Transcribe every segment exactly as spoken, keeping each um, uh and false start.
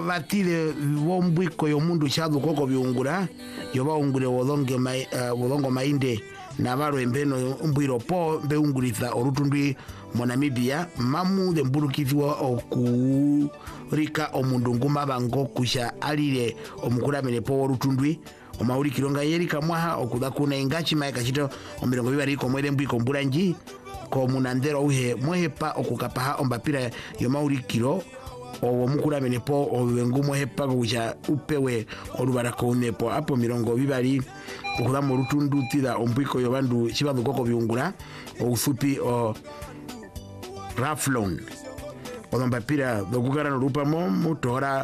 batile bombwiko yo mundu chadu koko biungura yo baungure wodonge mai uh, wodongo mainde na baro embeno mbwiro po beunguriza orutundwi mo Namibia mamu de mbulukizwa oku rika omundu nguma bango kusha alire omukuramene po orutundwi omauri kironga yerika mwaha okuda kuna ingachi mai kachito omirongo bibari ko mwere mbwiko mburanji ko munandero uhe mwehepa okukapaha ombapira yo mauri kiro owo mukuramene po owengu mwehepa kusha upewe olubara ko nepo apo mirongo bibari okuda mu rutundu tira ombwiko yo bandu chibandu koko biungura oufupi o Raflon odombapira dokukara no rupamo mutora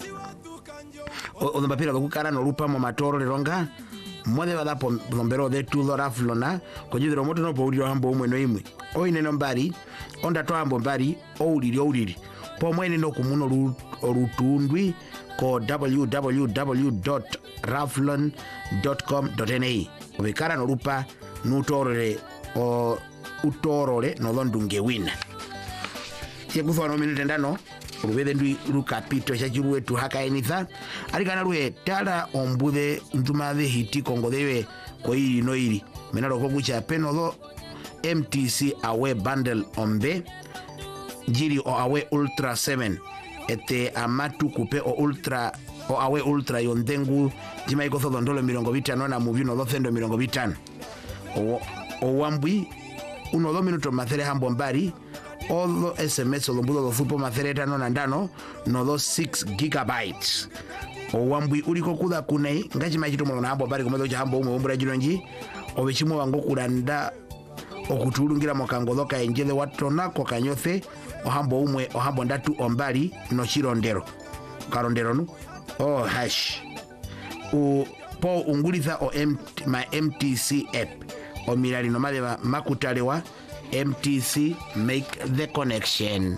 odombapira dokukara no rupamo matoro leronga mwede badapo nombero de tudo Raflona kojidero moto no pauliro hambo umwe no imwe oine no mbari onda to hambo mbari ouliri ouliri po mwene no kumuno orutundwi ko w w w dot raflon dot com dot n a obekara no rupa nutorore o utorore no dondunge wina yekufa no minute ndano rubede ndwi rukapito chachiru wetu haka enitha alikana ruhe tala ombude ntumadhe hiti kongo dewe ko iri no iri menaro ko kucha penodo M T C awe bundle ombe jiri o awe ultra seven ete amatu kupe o ultra o awe ultra yondengu jima iko thodo ndolo mirongo bitano na muvino dothendo mirongo bitano o o wambwi uno do minuto mathere hambo mbari all S M S olombudo do fupo mathere tano na ndano no do six gigabytes o wambwi uliko kuda kunei ngachi machito mwana hambo mbari komedo cha hambo umwe umbura jinonji obechimo wango kuranda okutulungira mokangodoka enjele watona kwa kanyothe ohambo umwe ohambo ndatu ombali no chirondero karondero nu oh hash u po unguliza o M my M T C app o mirali no male makutalewa M T C make the connection.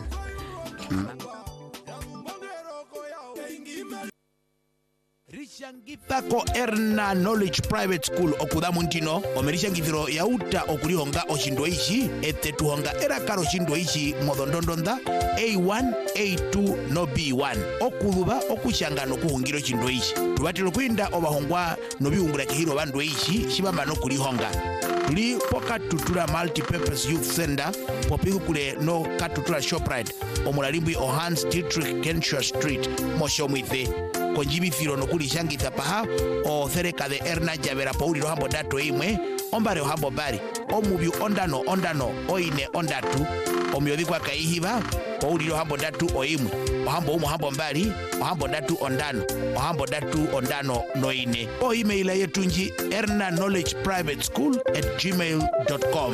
Rishangita ko Erna Knowledge Private School okudamu ntino omerishangithiro yauta okulihonga oshindoishi ete tuhonga era karo shindoishi modondondonda A one A two no B one okuduba okushanga no kuhungiro shindoishi tubatiro kwinda obahongwa no biungura kihiro bandoishi shibamba no kulihonga li poka tutura multi-purpose youth center popiku kule no katutura shoprite omulalimbi o Hans Dietrich Genscher Street moshomwithe konjibithiro no kulishangitha paha o cerca de Erna Javera Pauliro hambo dato imwe ombare hambo bari omubyu ondano ondano oine ondatu omyodhikwa kaihiba Pauliro hambo datu oimwe ohambo umo hambo mbari ohambo datu ondano ohambo datu ondano noine o email yetu nji erna knowledge private school at gmail dot com.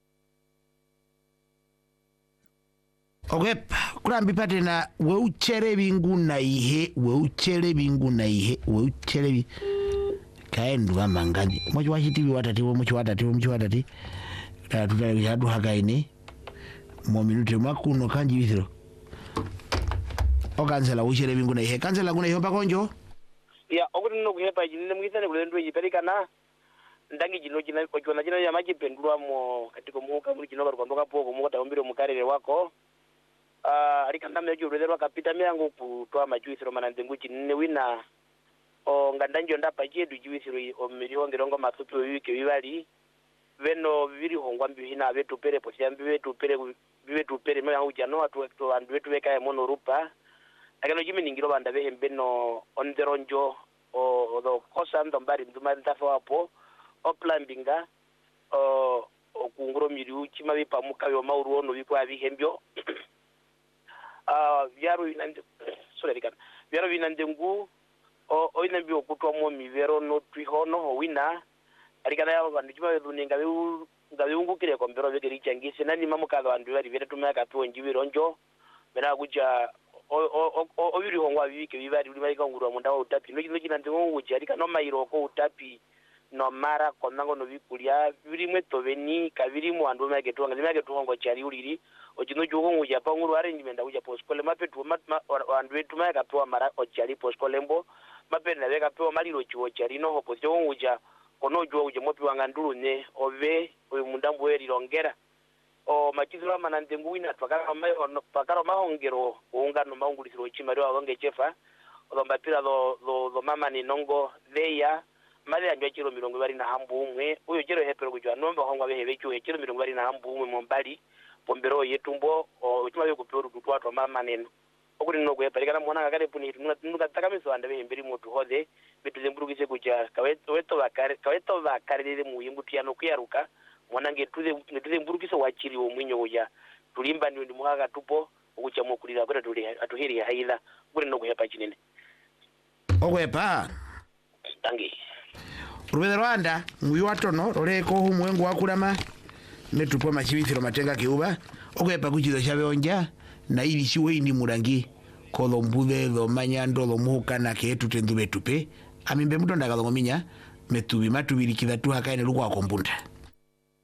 Ogep kurambi pate na weuchere bingu na ihe weuchere bingu na ihe weuchere bi kaendu amangani mochi wachitibi watati mochi watati mochi watati tutale yadu hagaine mo minute makuno kanji bithiro o kansela uchere bingu na ihe kansela kuna ihomba konjo ya okuti no kuhepa jinne mwitane kulendo yiperikana ndangi jino jina ko na jina ya maji pendulwa mo katiko muka muri jino baruka ndoka poko muka taombiro mukarere wako ah alikanda mejo rwederwa kapita miango kutoa majuisiro manandengu jinne wina o ngandanjo ndapa jedu juisiro o milioni ngerongo masupi wiki wibali veno viri hongwa mbihina vetu pere posiambi vetu pere vetu pere mwa hujano watu to andu vetu veka mono rupa akano jimi ningiro banda vehe mbeno on the ronjo o do kosa ndo mbari nduma ndafa wapo o plumbinga o okunguro miriu chima bipa muka yo mauru ono bikwa bihembyo ah vyaro inande sorry kan vyaro inande ngu o oina bi okutwa mo mivero no twihono wina alikana ya bandu chima duninga biu ngabiungu kire ko mbero bigeri changise nani mamuka bandu bari vile tumaka tu njibiro njo bena kuja o o o biri hongwa bibike bibari uli bari kangurwa munda wa utapi no kino kina ndingo uji alika no mairo ko utapi no mara konango no bikulia biri mweto beni kabiri mu andu mage tuanga mage tuongo chari uliri ojino jugo uja pa nguru arrangement uja poskole mapetu andu wetu mage tuwa mara ochari poskolembo mapenda beka pewa maliro chiwo chari no opposition uja kono jugo uja mopi wanga ndulune ove oyo mundambo eri longera o makizura manandengu wina twakara mayo pakaro mahongero ungano maungulisiro chimari wa wange chefa lomba pira lo lo lo mama ni nongo veya mali anjwa chiro mirongo bari na hambu umwe uyo chiro hepero kujwa nomba hongwa behe chu chiro mirongo bari na hambu umwe mombali pombero yetumbo uchima yo kuperu kutwa to mama neno okuri no kwe parikana mwana kale puni nuka takamiso ande be mbiri mutu hode bitu zemburukise kuja kaweto weto bakare kaweto bakare mu yimbutu yano kuyaruka mwana ngetuze ngetuze mburukise wachiri wo mwinyo uja tulimba ndi muhaga tupo ukucha mukulira kwera tuli atuhiri haila kuri no kuhepa chinene okwepa tangi Rubere Rwanda muyu watono roleko humwengu wakulama netupo machibithiro matenga kiuba okwepa kuchizo chabonja na ili siwe ndi murangi kolo mbuthe tho manyando tho muhukana ketu tendube tupe amimbe mutonda kalongominya metubi matubiri kithatu hakaine lukwa kompunda